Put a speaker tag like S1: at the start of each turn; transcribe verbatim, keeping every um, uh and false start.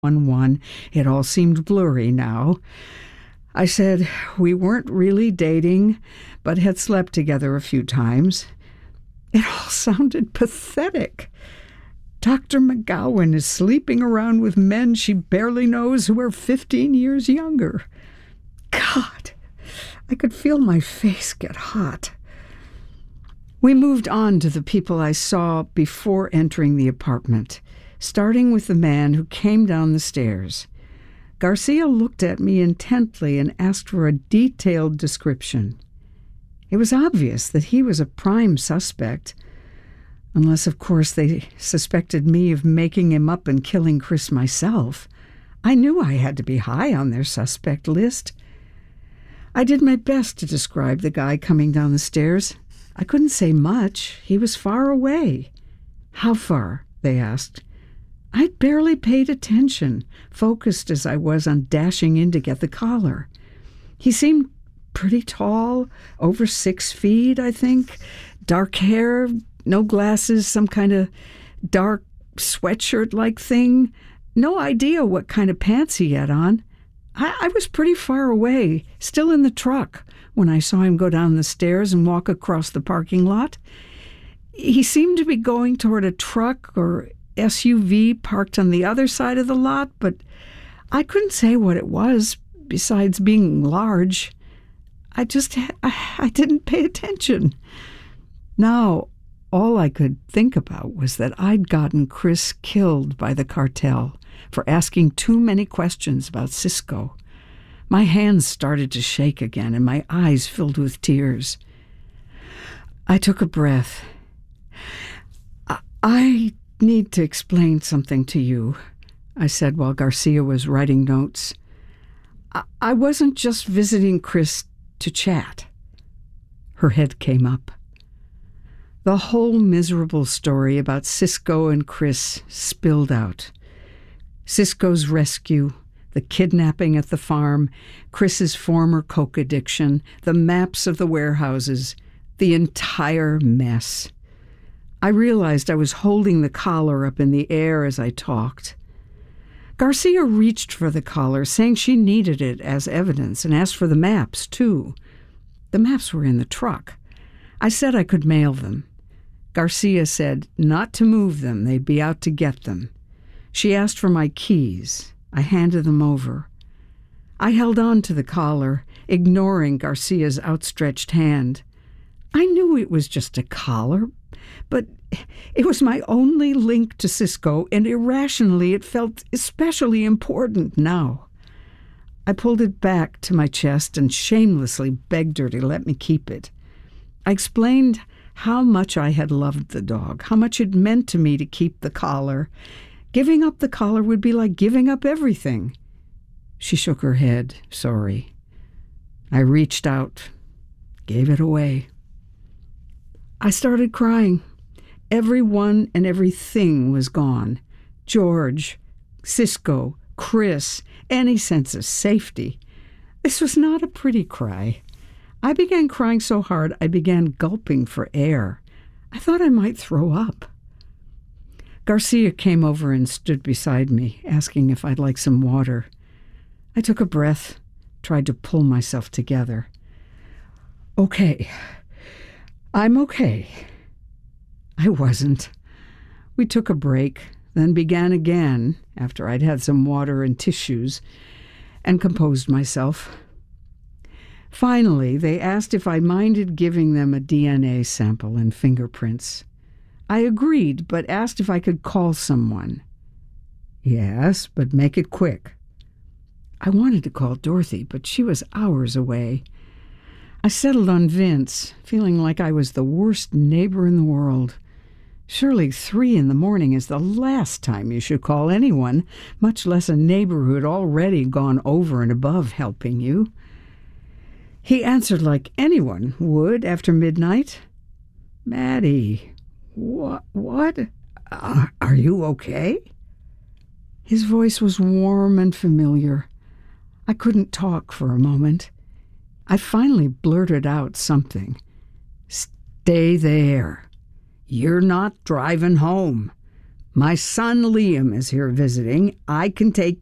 S1: one one. It all seemed blurry now. I said we weren't really dating, but had slept together a few times. It all sounded pathetic. Doctor McGowan is sleeping around with men she barely knows who are fifteen years younger. God, I could feel my face get hot. We moved on to the people I saw before entering the apartment, starting with the man who came down the stairs. Garcia looked at me intently and asked for a detailed description. It was obvious that he was a prime suspect, unless, of course, they suspected me of making him up and killing Chris myself. I knew I had to be high on their suspect list. I did my best to describe the guy coming down the stairs. I couldn't say much. He was far away. How far? They asked. I'd barely paid attention, focused as I was on dashing in to get the collar. He seemed pretty tall, over six feet, I think. Dark hair, no glasses, some kind of dark sweatshirt-like thing. No idea what kind of pants he had on. I, I was pretty far away, still in the truck, when I saw him go down the stairs and walk across the parking lot. He seemed to be going toward a truck or S U V parked on the other side of the lot, but I couldn't say what it was, besides being large. I just, I, I didn't pay attention. Now, all I could think about was that I'd gotten Chris killed by the cartel for asking too many questions about Cisco. My hands started to shake again, and my eyes filled with tears. I took a breath. I, I need to explain something to you, I said while Garcia was writing notes. I, I wasn't just visiting Chris to chat. Her head came up. The whole miserable story about Cisco and Chris spilled out. Cisco's rescue, the kidnapping at the farm, Chris's former coke addiction, the maps of the warehouses, the entire mess. I realized I was holding the collar up in the air as I talked. Garcia reached for the collar, saying she needed it as evidence, and asked for the maps, too. The maps were in the truck. I said I could mail them. Garcia said not to move them, they'd be out to get them. She asked for my keys. I handed them over. I held on to the collar, ignoring Garcia's outstretched hand. I knew it was just a collar, but it was my only link to Cisco, and irrationally it felt especially important now. I pulled it back to my chest and shamelessly begged her to let me keep it. I explained how much I had loved the dog, how much it meant to me to keep the collar. Giving up the collar would be like giving up everything. She shook her head, sorry. I reached out, gave it away. I started crying. Everyone and everything was gone. George, Cisco, Chris, any sense of safety. This was not a pretty cry. I began crying so hard I began gulping for air. I thought I might throw up. Garcia came over and stood beside me, asking if I'd like some water. I took a breath, tried to pull myself together. Okay. I'm okay. I wasn't. We took a break, then began again, after I'd had some water and tissues, and composed myself. Finally, they asked if I minded giving them a D N A sample and fingerprints. I agreed, but asked if I could call someone. Yes, but make it quick. I wanted to call Dorothy, but she was hours away. I settled on Vince, feeling like I was the worst neighbor in the world. Surely three in the morning is the last time you should call anyone, much less a neighbor who had already gone over and above helping you. He answered like anyone would after midnight. Maddie, what? What? Uh, are you okay? His voice was warm and familiar. I couldn't talk for a moment. I finally blurted out something. Stay there. You're not driving home. My son Liam is here visiting. I can take